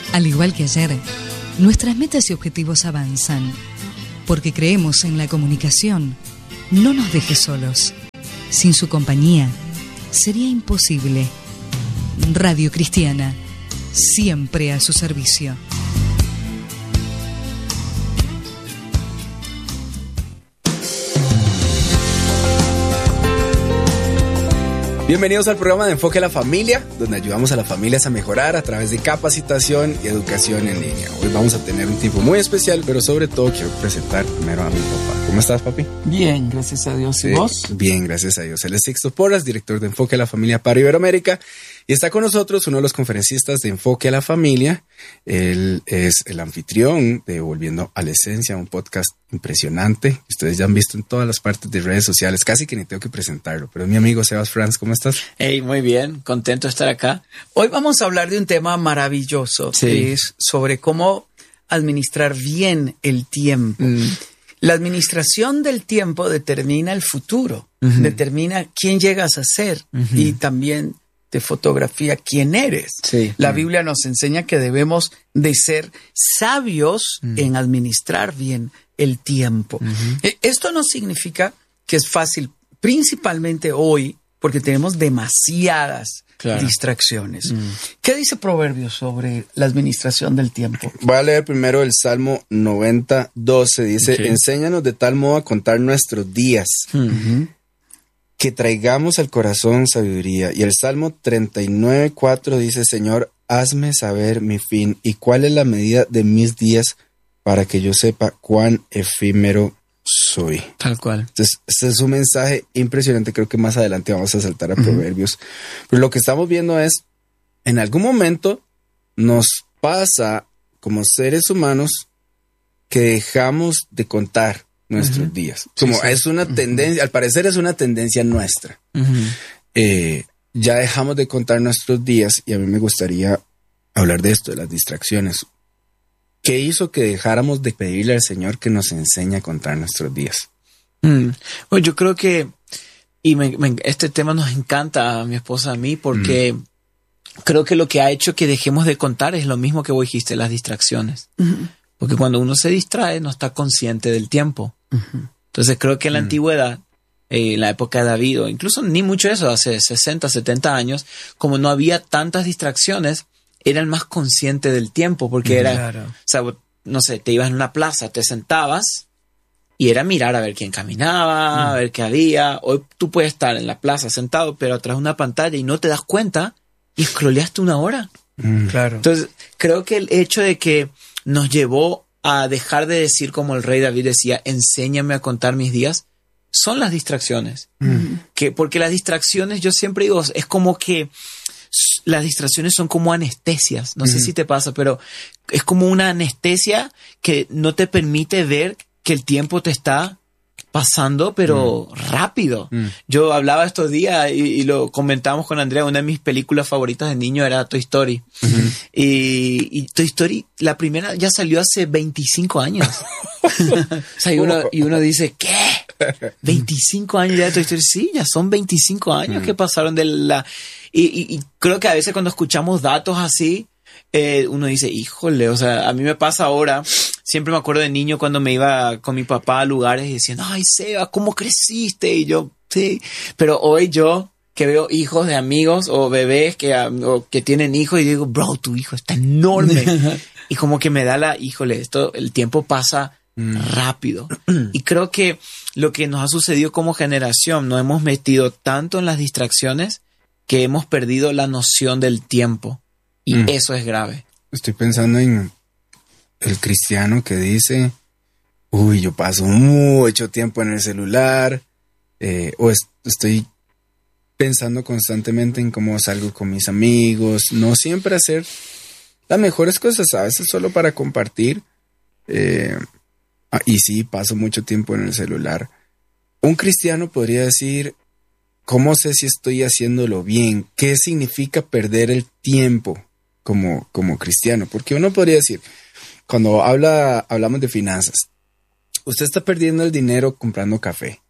Al igual que ayer, nuestras metas y objetivos avanzan, porque creemos en la comunicación. No nos dejes solos. Sin su compañía, sería imposible. Radio Cristiana, siempre a su servicio. Bienvenidos al programa de Enfoque a la Familia, donde ayudamos a las familias a mejorar a través de capacitación y educación en línea. Hoy vamos a tener un tiempo muy especial, pero sobre todo quiero presentar primero a mi papá. ¿Cómo estás, papi? Bien, gracias a Dios. ¿Y vos? Bien, gracias a Dios. Él es Sixto Porras, director de Enfoque a la Familia para Iberoamérica, y está con nosotros uno de los conferencistas de Enfoque a la Familia. Él es el anfitrión de Volviendo a la Esencia, un podcast impresionante. Ustedes ya han visto en todas las partes de redes sociales, casi que ni tengo que presentarlo, pero es mi amigo Sebas Franz. ¿Cómo estás? Hey, muy bien, contento de estar acá. Hoy vamos a hablar de un tema maravilloso, que es sobre cómo administrar bien el tiempo. La administración del tiempo determina el futuro, determina quién llegas a ser y también te fotografía quién eres. La Biblia nos enseña que debemos de ser sabios en administrar bien el tiempo. Esto no significa que es fácil, principalmente hoy, porque tenemos demasiadas distracciones. ¿Qué dice Proverbios sobre la administración del tiempo? Voy a leer primero el Salmo 90:12. Dice, enséñanos de tal modo a contar nuestros días, que traigamos al corazón sabiduría. Y el Salmo 39:4 dice, Señor, hazme saber mi fin y cuál es la medida de mis días para que yo sepa cuán efímero soy. Tal cual. Entonces, este es un mensaje impresionante. Creo que más adelante vamos a saltar a Proverbios. Pero lo que estamos viendo es, en algún momento nos pasa como seres humanos que dejamos de contar nuestros días. Como es una tendencia, al parecer es una tendencia nuestra. Ya dejamos de contar nuestros días y a mí me gustaría hablar de esto, de las distracciones. ¿Qué hizo que dejáramos de pedirle al Señor que nos enseñe a contar nuestros días? Bueno, yo creo que este tema nos encanta a mi esposa, a mí, porque creo que lo que ha hecho que dejemos de contar es lo mismo que vos dijiste, las distracciones. Porque cuando uno se distrae, no está consciente del tiempo. Entonces creo que en la antigüedad, en la época de David, o incluso ni mucho eso, hace 60, 70 años, como no había tantas distracciones, eran más conscientes del tiempo, porque era, o sea, no sé, te ibas en una plaza, te sentabas y era mirar a ver quién caminaba, a ver qué había. Hoy tú puedes estar en la plaza sentado, pero atrás de una pantalla y no te das cuenta y scrolleaste una hora. Entonces, creo que el hecho de que nos llevó a dejar de decir como el rey David decía, enséñame a contar mis días, son las distracciones. Porque las distracciones, yo siempre digo, es como que las distracciones son como anestesias. No sé si te pasa, pero es como una anestesia que no te permite ver que el tiempo te está pasando, pero rápido. Yo hablaba estos días y lo comentábamos con Andrea. Una de mis películas favoritas de niño era Toy Story. Y Toy Story, la primera, ya salió hace 25 años. O sea, y uno dice, ¿qué? 25 años ya de Toy Story. Sí, ya son 25 años que pasaron de la... Y creo que a veces cuando escuchamos datos así, uno dice, híjole, o sea, a mí me pasa ahora, siempre me acuerdo de niño cuando me iba con mi papá a lugares y decían, ay, Seba, ¿cómo creciste? Y yo, sí, pero hoy yo que veo hijos de amigos o bebés que tienen hijos y digo, bro, tu hijo está enorme. Y como que me da híjole, el tiempo pasa rápido. Y creo que lo que nos ha sucedido como generación, nos hemos metido tanto en las distracciones que hemos perdido la noción del tiempo. Y eso es grave. Estoy pensando en el cristiano que dice, uy, yo paso mucho tiempo en el celular, o estoy pensando constantemente en cómo salgo con mis amigos, no siempre hacer las mejores cosas, a veces solo para compartir. Y sí, paso mucho tiempo en el celular. Un cristiano podría decir, ¿cómo sé si estoy haciéndolo bien? ¿Qué significa perder el tiempo como cristiano? Porque uno podría decir, cuando hablamos de finanzas, usted está perdiendo el dinero comprando café.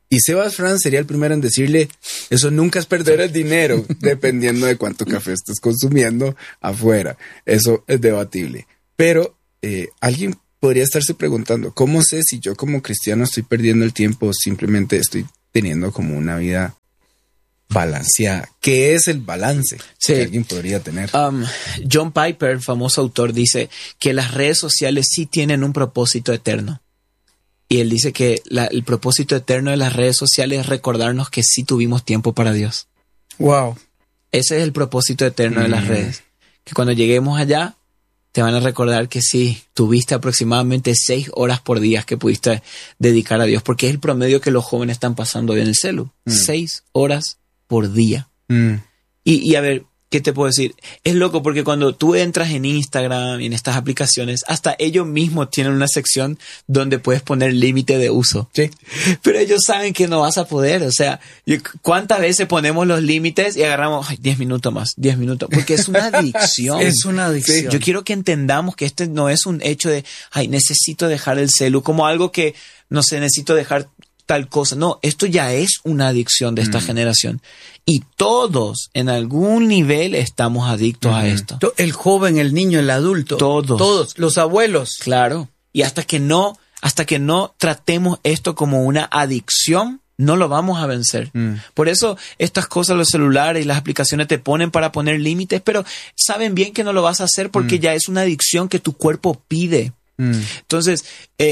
Y Sebas Franz sería el primero en decirle, eso nunca es perder el dinero, dependiendo de cuánto café estés consumiendo afuera. Eso es debatible. Pero alguien podría estarse preguntando, ¿cómo sé si yo como cristiano estoy perdiendo el tiempo o simplemente estoy teniendo como una vida balanceada? ¿Qué es el balance que alguien podría tener? John Piper, el famoso autor, dice que las redes sociales sí tienen un propósito eterno. Y él dice que el propósito eterno de las redes sociales es recordarnos que sí tuvimos tiempo para Dios. Wow. Ese es el propósito eterno de las redes. Que cuando lleguemos allá, te van a recordar que sí, tuviste aproximadamente 6 horas por día que pudiste dedicar a Dios. Porque es el promedio que los jóvenes están pasando hoy en el celu. 6 horas por día. Y a ver, ¿qué te puedo decir? Es loco porque cuando tú entras en Instagram y en estas aplicaciones, hasta ellos mismos tienen una sección donde puedes poner límite de uso. Sí. Pero ellos saben que no vas a poder. O sea, ¿cuántas veces ponemos los límites y agarramos 10 minutos más, 10 minutos? Porque es una adicción. Es una adicción. Sí. Yo quiero que entendamos que este no es un hecho de, necesito dejar el celu, como algo que, no sé, necesito dejar tal cosa. No, esto ya es una adicción de esta generación. Y todos, en algún nivel, estamos adictos a esto. El joven, el niño, el adulto. Todos. Los abuelos. Claro. Y hasta que no tratemos esto como una adicción, no lo vamos a vencer. Por eso estas cosas, los celulares y las aplicaciones te ponen para poner límites, pero saben bien que no lo vas a hacer porque ya es una adicción que tu cuerpo pide. Entonces,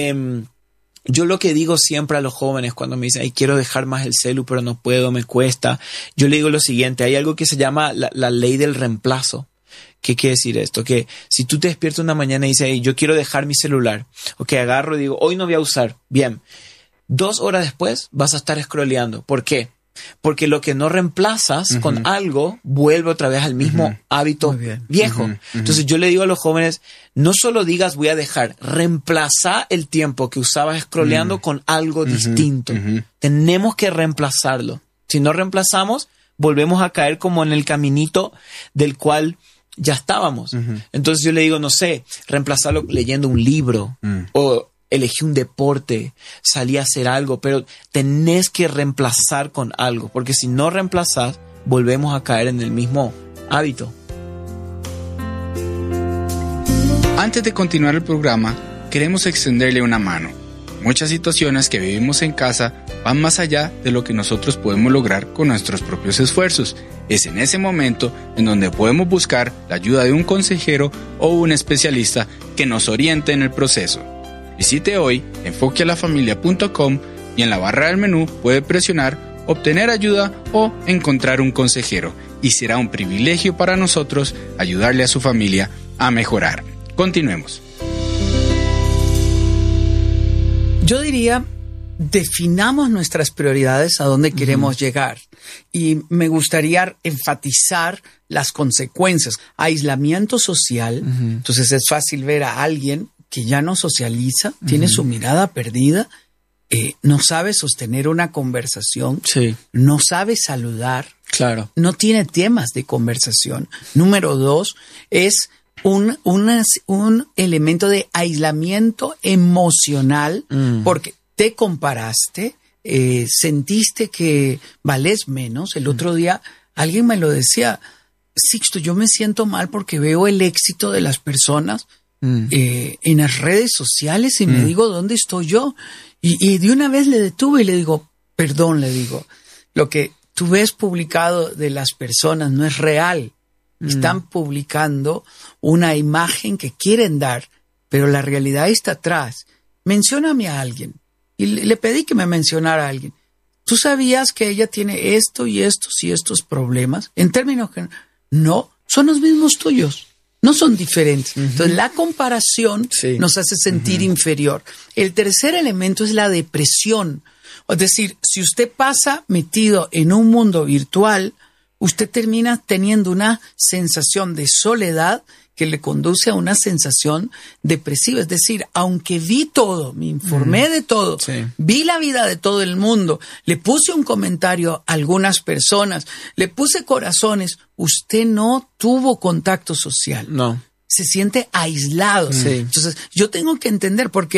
yo lo que digo siempre a los jóvenes cuando me dicen, quiero dejar más el celu, pero no puedo, me cuesta. Yo le digo lo siguiente, hay algo que se llama la ley del reemplazo. ¿Qué quiere decir esto? Que si tú te despiertas una mañana y dices, yo quiero dejar mi celular, agarro y digo, hoy no voy a usar. Bien, 2 horas después vas a estar scrolleando. ¿Por qué? Porque lo que no reemplazas con algo vuelve otra vez al mismo hábito viejo. Entonces yo le digo a los jóvenes, no solo digas voy a dejar, reemplaza el tiempo que usabas scrolleando con algo distinto. Tenemos que reemplazarlo. Si no reemplazamos, volvemos a caer como en el caminito del cual ya estábamos. Entonces yo le digo, no sé, reemplazarlo leyendo un libro o elegí un deporte, salí a hacer algo, pero tenés que reemplazar con algo, porque si no reemplazás, volvemos a caer en el mismo hábito. Antes de continuar el programa, queremos extenderle una mano. Muchas situaciones que vivimos en casa van más allá de lo que nosotros podemos lograr con nuestros propios esfuerzos. Es en ese momento en donde podemos buscar la ayuda de un consejero o un especialista que nos oriente en el proceso. Visite hoy enfoquealafamilia.com y en la barra del menú puede presionar obtener ayuda o encontrar un consejero y será un privilegio para nosotros ayudarle a su familia a mejorar. Continuemos. Yo diría, definamos nuestras prioridades a dónde queremos llegar. Y me gustaría enfatizar las consecuencias. Aislamiento social. Entonces es fácil ver a alguien que ya no socializa, tiene su mirada perdida, no sabe sostener una conversación, no sabe saludar, no tiene temas de conversación. Número 2 es un elemento de aislamiento emocional porque te comparaste, sentiste que vales menos. El otro día alguien me lo decía, Sixto, yo me siento mal porque veo el éxito de las personas en las redes sociales y me digo, ¿dónde estoy yo? Y de una vez le detuve y le digo, perdón, le digo, lo que tú ves publicado de las personas no es real. Están publicando una imagen que quieren dar, pero la realidad está atrás. Mencióname a alguien. Y le pedí que me mencionara a alguien. ¿Tú sabías que ella tiene esto y estos y estos problemas? En términos que no, son los mismos tuyos. No son diferentes. Entonces, la comparación nos hace sentir inferior. El tercer elemento es la depresión. Es decir, si usted pasa metido en un mundo virtual, usted termina teniendo una sensación de soledad que le conduce a una sensación depresiva. Es decir, aunque vi todo, me informé de todo, vi la vida de todo el mundo, le puse un comentario a algunas personas, le puse corazones, usted no tuvo contacto social. No. Se siente aislado. Entonces, yo tengo que entender porque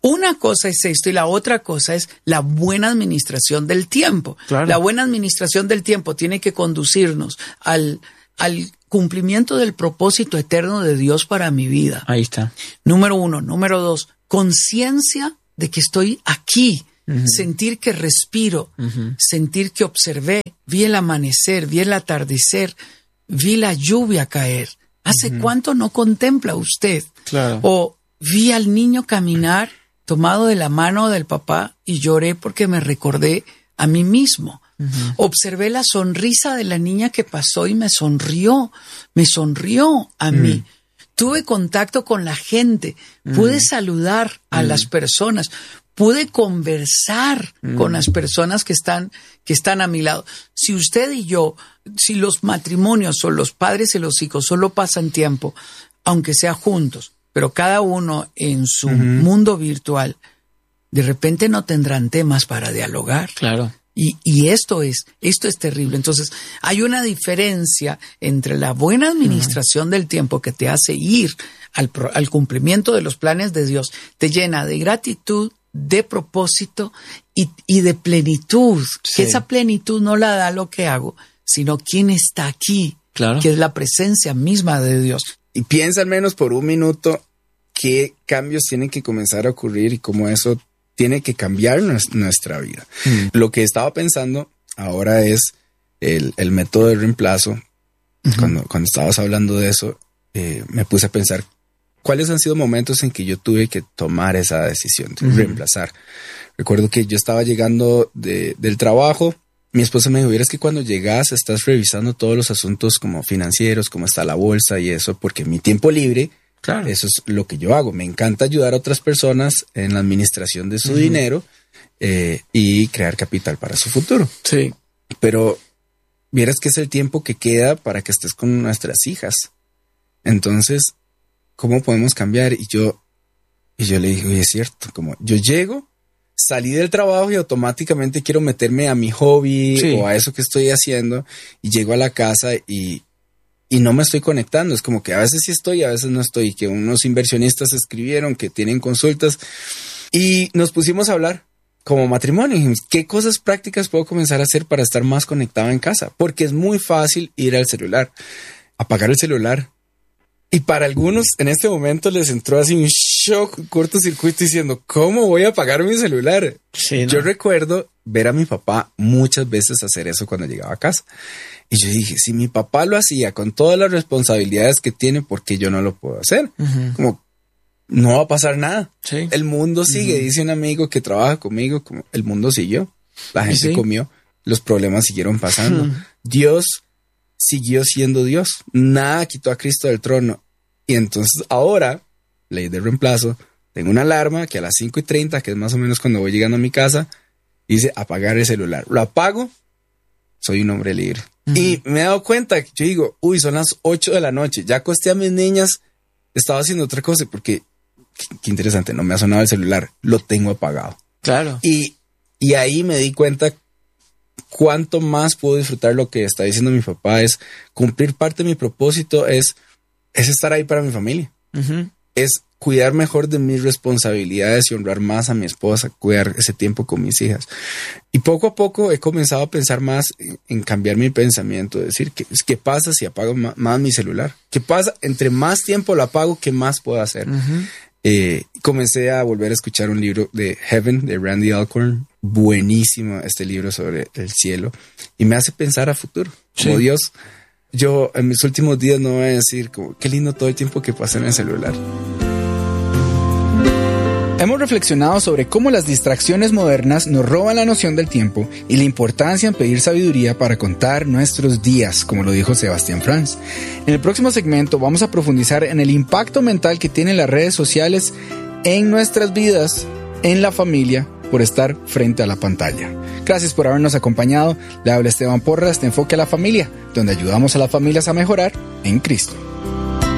Una cosa es esto y la otra cosa es la buena administración del tiempo. Claro. La buena administración del tiempo tiene que conducirnos al cumplimiento del propósito eterno de Dios para mi vida. Ahí está. Número 1. Número 2, conciencia de que estoy aquí. Sentir que respiro, sentir que observé, vi el amanecer, vi el atardecer, vi la lluvia caer. ¿Hace cuánto no contempla usted? Claro. O vi al niño caminar tomado de la mano del papá y lloré porque me recordé a mí mismo. Observé la sonrisa de la niña que pasó y me sonrió a mí. Tuve contacto con la gente, pude saludar a las personas, pude conversar con las personas que están a mi lado. Si usted y yo, si los matrimonios o los padres y los hijos solo pasan tiempo, aunque sea juntos, pero cada uno en su mundo virtual, de repente no tendrán temas para dialogar. Claro. Y esto es terrible. Entonces, hay una diferencia entre la buena administración del tiempo que te hace ir al cumplimiento de los planes de Dios, te llena de gratitud, de propósito y de plenitud. Sí. Que esa plenitud no la da lo que hago, sino quién está aquí, Claro. que es la presencia misma de Dios. Y piensa al menos por un minuto qué cambios tienen que comenzar a ocurrir y cómo eso tiene que cambiar nuestra vida. Lo que estaba pensando ahora es el método de reemplazo. Cuando estabas hablando de eso, me puse a pensar cuáles han sido momentos en que yo tuve que tomar esa decisión de reemplazar. Recuerdo que yo estaba llegando del trabajo. Mi esposa me dijo, es que cuando llegas estás revisando todos los asuntos como financieros, cómo está la bolsa y eso, porque en mi tiempo libre, Claro. eso es lo que yo hago. Me encanta ayudar a otras personas en la administración de su dinero y crear capital para su futuro. Sí. Pero vieras que es el tiempo que queda para que estés con nuestras hijas. Entonces, ¿cómo podemos cambiar? Y yo le dije, oye, es cierto, como yo llego, salí del trabajo y automáticamente quiero meterme a mi hobby o a eso que estoy haciendo y llego a la casa y no me estoy conectando. Es como que a veces sí estoy, a veces no estoy. Que unos inversionistas escribieron que tienen consultas y nos pusimos a hablar como matrimonio. Dijimos, ¿qué cosas prácticas puedo comenzar a hacer para estar más conectado en casa? Porque es muy fácil ir al celular, apagar el celular. Y para algunos en este momento les entró así un shock, un cortocircuito diciendo, ¿cómo voy a apagar mi celular? Sí, ¿no? Yo recuerdo ver a mi papá muchas veces hacer eso cuando llegaba a casa. Y yo dije, si mi papá lo hacía con todas las responsabilidades que tiene, ¿por qué yo no lo puedo hacer? Como no va a pasar nada. Sí. El mundo sigue, dice un amigo que trabaja conmigo, como el mundo siguió. La gente comió, los problemas siguieron pasando. Dios siguió siendo Dios. Nada quitó a Cristo del trono. Y entonces ahora, ley de reemplazo, tengo una alarma que a las 5:30, que es más o menos cuando voy llegando a mi casa, dice apagar el celular. Lo apago, soy un hombre libre. Y me he dado cuenta que yo digo, son las 8 de la noche, ya acosté a mis niñas, estaba haciendo otra cosa porque, qué interesante, no me ha sonado el celular, lo tengo apagado. Claro. Y ahí me di cuenta cuánto más puedo disfrutar lo que está diciendo mi papá, es cumplir parte de mi propósito, es estar ahí para mi familia, es cuidar mejor de mis responsabilidades y honrar más a mi esposa, cuidar ese tiempo con mis hijas. Y poco a poco he comenzado a pensar más en cambiar mi pensamiento, decir, ¿qué pasa si apago más mi celular? ¿Qué pasa? Entre más tiempo lo apago, ¿qué más puedo hacer? Comencé a volver a escuchar un libro de Heaven, de Randy Alcorn. Buenísimo este libro sobre el cielo. Y me hace pensar a futuro. Como Dios, yo en mis últimos días no voy a decir, como, qué lindo todo el tiempo que pasé en el celular. Hemos reflexionado sobre cómo las distracciones modernas nos roban la noción del tiempo y la importancia en pedir sabiduría para contar nuestros días, como lo dijo Sebastián Franz. En el próximo segmento vamos a profundizar en el impacto mental que tienen las redes sociales en nuestras vidas, en la familia, por estar frente a la pantalla. Gracias por habernos acompañado. Le habla Esteban Porras de Enfoque a la Familia, donde ayudamos a las familias a mejorar en Cristo.